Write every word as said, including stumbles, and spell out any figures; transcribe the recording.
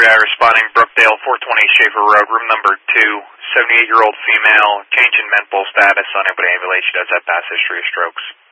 three I responding, Brookdale, four twenty Schaefer Road, room number two, seventy-eight-year-old female, change in mental status, unable to ambulate. She does have past history of strokes.